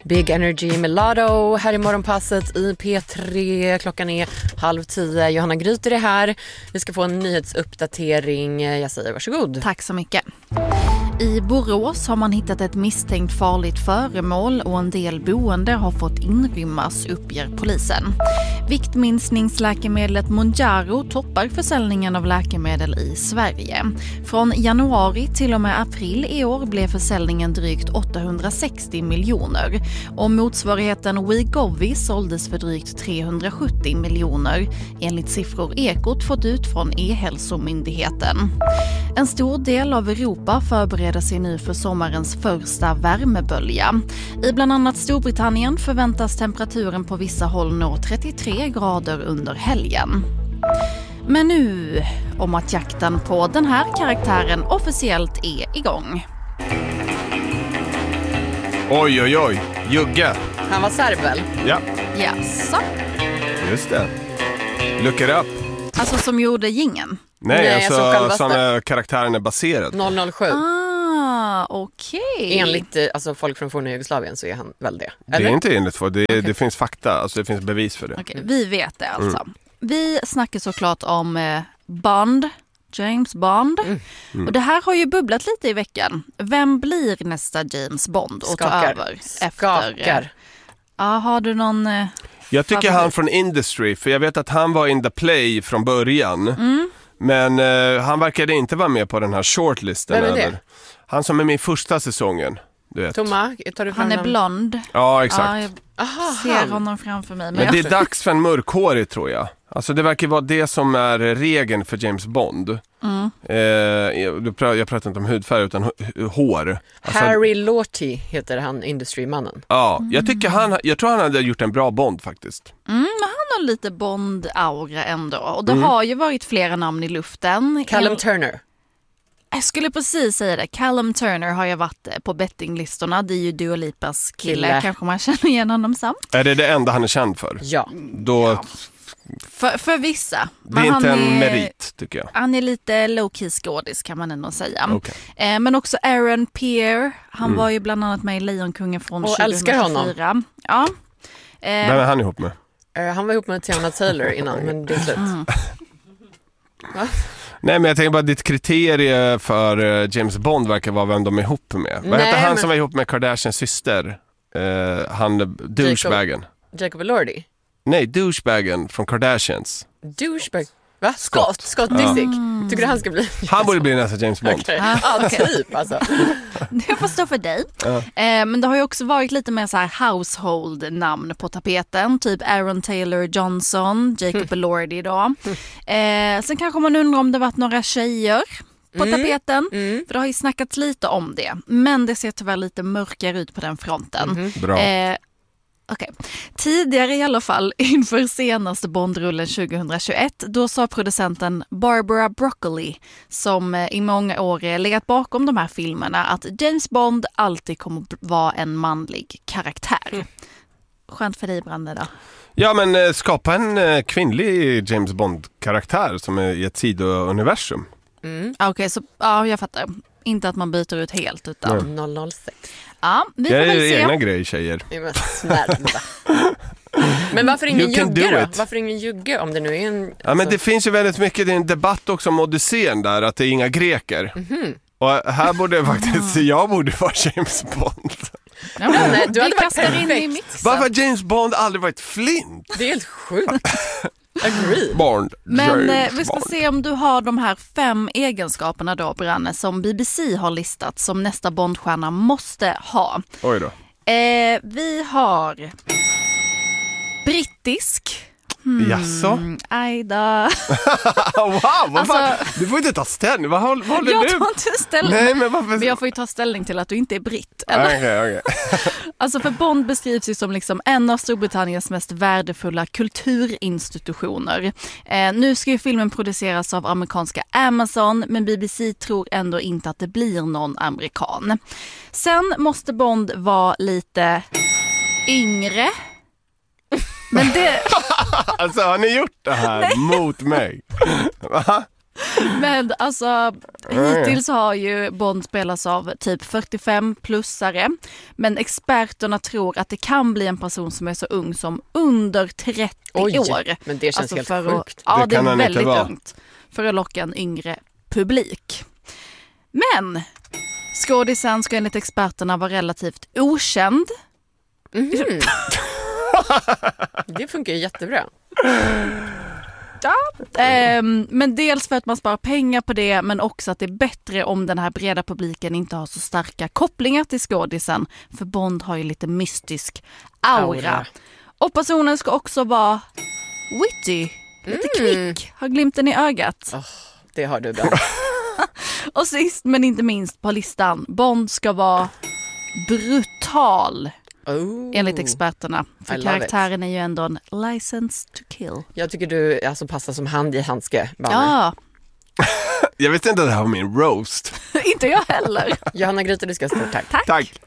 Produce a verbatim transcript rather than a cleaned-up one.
Big Energy med Lotto här i morgonpasset i P tre. Klockan är halv tio. Johanna Gryter är här. Vi ska få en nyhetsuppdatering. Jag säger varsågod. Tack så mycket. I Borås har man hittat ett misstänkt farligt föremål och en del boende har fått inrymmas, uppger polisen. Viktminskningsläkemedlet Mounjaro toppar försäljningen av läkemedel i Sverige. Från januari till och med april i år blev försäljningen drygt åttahundrasextio miljoner och motsvarigheten Wegovy såldes för drygt trehundrasjuttio miljoner enligt siffror Ekot fått ut från E-hälsomyndigheten. En stor del av Europa förbereder sig nu för sommarens första värmebölja. I bland annat Storbritannien förväntas temperaturen på vissa håll nå trettiotre grader under helgen. Men nu om att jakten på den här karaktären officiellt är igång. Oj, oj, oj. Jugge. Han var serb väl? Ja. Jaså? Just det. Look it up. Alltså som gjorde gingen? Nej, Nej, alltså, alltså som är karaktären är baserad. noll noll sju. Ah, okej. Okay. Enligt alltså, folk från forna Jugoslavien så är han väl det. Eller? Det är inte enligt för det, okay. det finns fakta, alltså det finns bevis för det. Okay, vi vet det alltså. Mm. Vi snackar såklart om eh, Bond, James Bond. Mm. Mm. Och det här har ju bubblat lite i veckan. Vem blir nästa James Bond och ta över? Skakar. Efter, ja, har du någon... Eh, jag tycker favorit? Han från Industry, för jag vet att han var in the play från början. Mm. Men eh, han verkade inte vara med på den här shortlisten. Vem är det? Över. Han som är med i första säsongen. Du vet. Toma, tar du fram han är någon? blond. Ja, exakt. Ja, jag Aha, ser han. honom framför mig. Men, men jag... det är dags för en mörkhårig, tror jag. Alltså det verkar vara det som är regeln för James Bond. Mm. Eh, jag, jag pratar inte om hudfärg utan h- hår. Alltså, Harry Lorty heter han, Industry-mannen. Ja, jag tycker han, jag tror han hade gjort en bra Bond faktiskt. Mm, men han har lite Bond-aura ändå. Och det mm. har ju varit flera namn i luften. Callum en... Turner. Jag skulle precis säga det. Callum Turner har ju varit på bettinglistorna. Det är ju Dua Lipas kille. kille. Kanske man känner igen honom som. Är det det enda han är känd för? Ja. Då... ja. För, för vissa. Det är men inte han en är, merit, tycker jag. Han är lite low-key skådis kan man ändå säga. Okay. Eh, men också Aaron Pierre. Han mm. var ju bland annat med i Lejonkungen från och tjugohundratjugofyra. Älskar honom. Ja. Eh, Vem är han ihop med? Uh, han var ihop med Tiana Taylor innan, men det är slut. Mm. Va? Nej, men jag tänker bara ditt kriterie för James Bond verkar vara vem de är ihop med. Vad heter han men... som var ihop med Kardashians syster? Uh, han, douchebagen. Jacob, Jacob Elordi? Nej, douchebagen från Kardashians. Douchebag? Va? Scott? Scott Disick? Mm. Tycker du han ska bli? Han borde bli nästa James Bond. Okay. Ah, okay. Typ alltså. Det får stå för dig. Ja. Eh, men det har ju också varit lite mer så här household-namn på tapeten. Typ Aaron Taylor Johnson, Jacob Elordi då. Eh, sen kanske man undrar om det varit några tjejer på mm. tapeten. Mm. För det har ju snackats lite om det. Men det ser tyvärr lite mörkare ut på den fronten. Mm. Bra. Eh, Okay. Tidigare i alla fall inför senaste Bondrullen tjugohundratjugoett då sa producenten Barbara Broccoli som i många år legat bakom de här filmerna att James Bond alltid kommer vara en manlig karaktär. Mm. Skönt för dig, Brande då. Ja, men skapa en kvinnlig James Bond-karaktär som är i ett sidouniversum. Mm. Okej, okay, så ja, jag fattar. Inte att man byter ut helt utan mm. noll noll sex. Ja, vi får det väl är se. egna grejer, tjejer. Men varför ingen jugge då? It. Varför ingen jugge om det nu är en... Alltså... Ja, men det finns ju väldigt mycket, det är en debatt också om Odysseen där, att det är inga greker. Mm-hmm. Och här borde faktiskt, jag borde vara James Bond. Ja, men, nej, du hade varit perfekt. Varför James Bond aldrig varit Flint? Det är helt sjukt. Agree. Bond, men eh, vi ska Bond. se om du har de här fem egenskaperna då, Branne, som B B C har listat som nästa Bondstjärna måste ha. Oj då. Eh, vi har brittisk. Hmm. Jaså? Ajda. Wow, vad alltså, fan? Du får inte ta ställning. Vad håller, vad håller jag du? tar inte ställning. Nej, men, varför... men jag får ju ta ställning till att du inte är britt. Okej, okej. Alltså för Bond beskrivs ju som liksom en av Storbritanniens mest värdefulla kulturinstitutioner. Eh, nu ska ju filmen produceras av amerikanska Amazon, men B B C tror ändå inte att det blir någon amerikan. Sen måste Bond vara lite yngre. Men det... Alltså, har ni gjort det här Nej. mot mig? Va? Men alltså, hittills har ju Bond spelats av typ fyrtiofem-plussare. Men experterna tror att det kan bli en person som är så ung som under trettio Oj, år. Men det känns alltså helt för sjukt. Att, ja, det, det kan är han väldigt inte vara. ungt. För att locka en yngre publik. Men skådisen ska enligt experterna vara relativt okänd. Mm. Det funkar ju jättebra. Ja, ehm, men dels för att man sparar pengar på det, men också att det är bättre om den här breda publiken inte har så starka kopplingar till skådisen, för Bond har ju lite mystisk aura. aura. Och personen ska också vara witty, lite mm. kvick, ha glimten i ögat. Oh, det har du bra. Och sist men inte minst på listan, Bond ska vara brutal. Oh. Enligt experterna. För karaktären är ju ändå en license to kill. Jag tycker du alltså passar som hand i handske. Ja. Jag vet inte att det här var min roast. Inte jag heller. Johanna Gryter, du ska stort tack. Tack. Tack.